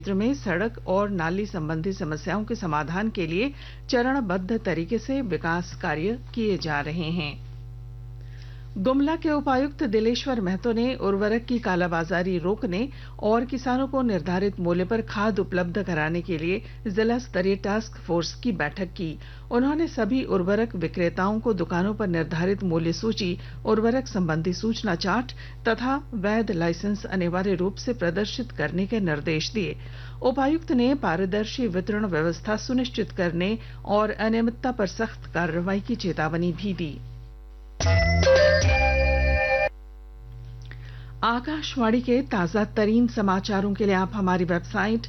क्षेत्र में सड़क और नाली संबंधी समस्याओं के समाधान के लिए चरणबद्ध तरीके से विकास कार्य किए जा रहे हैं। गुमला के उपायुक्त दिलेश्वर महतो ने उर्वरक की कालाबाजारी रोकने और किसानों को निर्धारित मूल्य पर खाद उपलब्ध कराने के लिए जिला स्तरीय टास्क फोर्स की बैठक की। उन्होंने सभी उर्वरक विक्रेताओं को दुकानों पर निर्धारित मूल्य सूची, उर्वरक संबंधी सूचना चार्ट तथा वैध लाइसेंस अनिवार्य रूप से प्रदर्शित करने के निर्देश दिए। उपायुक्त ने पारदर्शी वितरण व्यवस्था सुनिश्चित करने और अनियमितता पर सख्त कार्रवाई की चेतावनी भी दी। आकाशवाणी के ताजा तरीन समाचारों के लिए आप हमारी वेबसाइट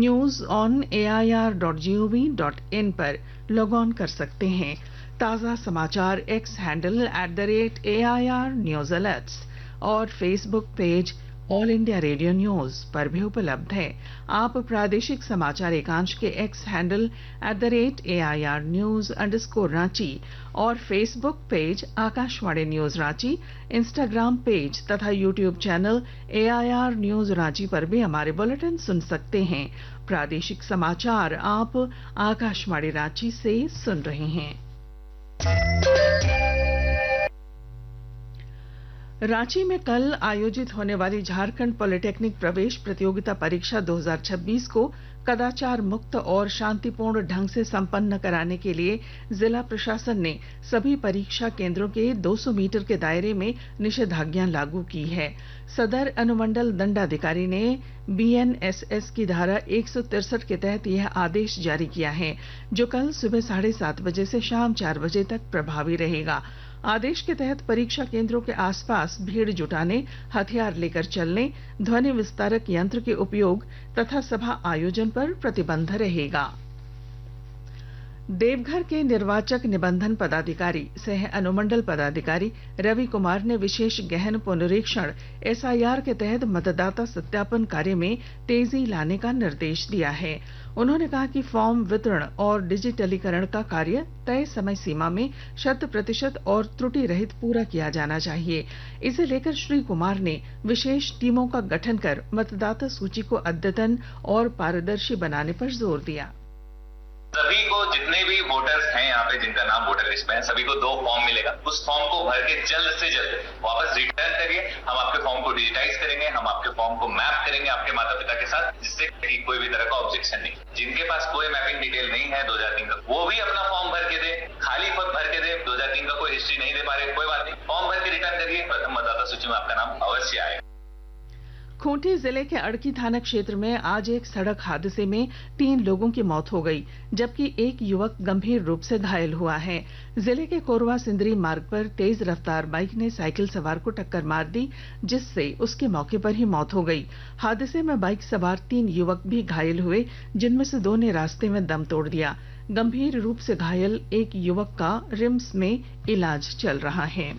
news.on.air.gov.in पर लॉग ऑन कर सकते हैं। ताजा समाचार x handle @AIR news alerts और Facebook page all India radio news पर भी उपलब्ध है। आप प्रादेशिक समाचार एकांश के एक्स हैंडल @AIR news_रांची और Facebook page Akashvani news Ranchi, Instagram page तथा YouTube channel AIR news Ranchi पर भी हमारे बुलेटिन सुन सकते हैं। प्रादेशिक समाचार आप आकाशवाणी रांची से सुन रहे हैं। रांची में कल आयोजित होने वाली झारखंड पॉलिटेक्निक प्रवेश प्रतियोगिता परीक्षा 2026 को कदाचार मुक्त और शांतिपूर्ण ढंग से संपन्न कराने के लिए जिला प्रशासन ने सभी परीक्षा केंद्रों के 200 मीटर के दायरे में निषेधाज्ञा लागू की है। सदर अनुमंडल दंडाधिकारी ने BNSS की धारा 163 के तहत यह आदेश जारी किया है, जो कल सुबह 7:30 बजे से शाम 4 बजे तक प्रभावी रहेगा। आदेश के तहत परीक्षा केंद्रों के आसपास भीड़ जुटाने, हथियार लेकर चलने, ध्वनि विस्तारक यंत्र के उपयोग तथा सभा आयोजन पर प्रतिबंध रहेगा। देवघर के निर्वाचक निबंधन पदाधिकारी सह अनुमंडल पदाधिकारी रवि कुमार ने विशेष गहन पुनरीक्षण SIR के तहत मतदाता सत्यापन कार्य में तेजी लाने का निर्देश दिया है। उन्होंने कहा कि फॉर्म वितरण और डिजिटलीकरण का कार्य तय समय सीमा में 100% और त्रुटि रहित पूरा किया जाना चाहिए। इसे लेकर श्री कुमार ने विशेष टीमों का गठन कर मतदाता सूची को अद्यतन और पारदर्शी बनाने पर जोर दिया। सभी को जितने भी वोटर्स हैं यहाँ पे जिनका नाम वोटर लिस्ट में है, सभी को 2 फॉर्म मिलेगा। उस फॉर्म को भर के जल्द से जल्द वापस रिटर्न करिए। हम आपके फॉर्म को डिजिटाइज करेंगे, हम आपके फॉर्म को मैप करेंगे आपके माता पिता के साथ, जिससे कि कोई भी तरह का ऑब्जेक्शन नहीं। जिनके पास कोई मैपिंग डिटेल नहीं है 2003 का, वो भी अपना फॉर्म भर के दे, खाली भर के दे। 2003 का कोई हिस्ट्री नहीं दे पा रहे, कोई बात नहीं, फॉर्म भर के रिटर्न करिए, प्रथम मतदाता सूची में आपका नाम अवश्य आएगा। खूंटी जिले के अड़की थाना क्षेत्र में आज एक सड़क हादसे में 3 लोगों की मौत हो गई, जबकि एक युवक गंभीर रूप से घायल हुआ है। जिले के कोरवा सिंदरी मार्ग पर तेज रफ्तार बाइक ने साइकिल सवार को टक्कर मार दी, जिससे उसके मौके पर ही मौत हो गई। हादसे में बाइक सवार 3 युवक भी घायल हुए, जिनमें से 2 ने रास्ते में दम तोड़ दिया। गंभीर रूप से घायल एक युवक का रिम्स में इलाज चल रहा है।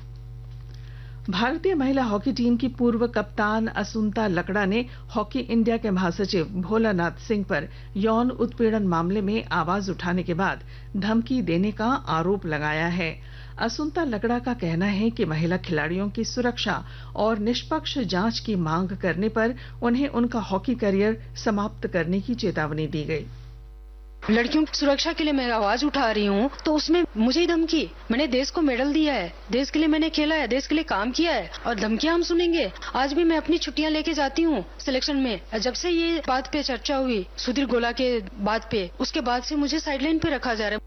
भारतीय महिला हॉकी टीम की पूर्व कप्तान असुंता लकड़ा ने हॉकी इंडिया के महासचिव भोलानाथ सिंह पर यौन उत्पीड़न मामले में आवाज उठाने के बाद धमकी देने का आरोप लगाया है। असुंता लकड़ा का कहना है कि महिला खिलाड़ियों की सुरक्षा और निष्पक्ष जांच की मांग करने पर उन्हें उनका हॉकी करियर समाप्त करने की चेतावनी दी गई। लड़कियों की सुरक्षा के लिए मैं आवाज उठा रही हूँ, तो उसमें मुझे ही धमकी। मैंने देश को मेडल दिया है, देश के लिए मैंने खेला है, देश के लिए काम किया है, और धमकियां हम सुनेंगे। आज भी मैं अपनी छुट्टियां लेके जाती हूँ सिलेक्शन में। जब से ये बात पे चर्चा हुई सुधीर गोला के बात पे, उसके बाद से मुझे साइडलाइन पे रखा जा रहा है।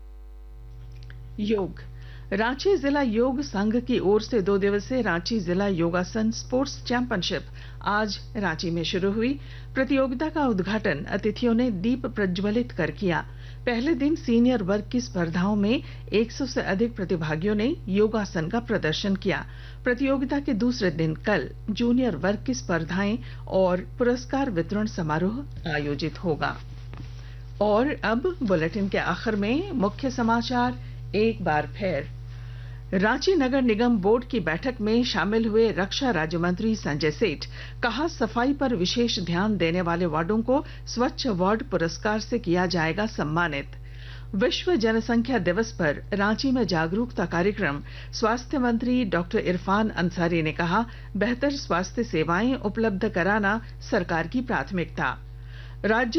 योग। रांची जिला योग संघ की ओर से 2 दिवसीय रांची जिला योगासन स्पोर्ट्स चैंपियनशिप आज रांची में शुरू हुई। प्रतियोगिता का उद्घाटन अतिथियों ने दीप प्रज्वलित कर किया। पहले दिन सीनियर वर्ग की स्पर्धाओं में 100 से अधिक प्रतिभागियों ने योगासन का प्रदर्शन किया। प्रतियोगिता के दूसरे दिन कल जूनियर वर्ग की स्पर्धाएं और पुरस्कार वितरण समारोह आयोजित होगा। और अब बुलेटिन के आखिर में मुख्य समाचार एक बार फिर। रांची नगर निगम बोर्ड की बैठक में शामिल हुए रक्षा राज्य मंत्री संजय सेठ, कहा सफाई पर विशेष ध्यान देने वाले वार्डों को स्वच्छ वार्ड पुरस्कार से किया जाएगा सम्मानित। विश्व जनसंख्या दिवस पर रांची में जागरूकता कार्यक्रम, स्वास्थ्य मंत्री डॉक्टर इरफान अंसारी ने कहा बेहतर स्वास्थ्य सेवाएं उपलब्ध कराना सरकार की प्राथमिकता। राज्य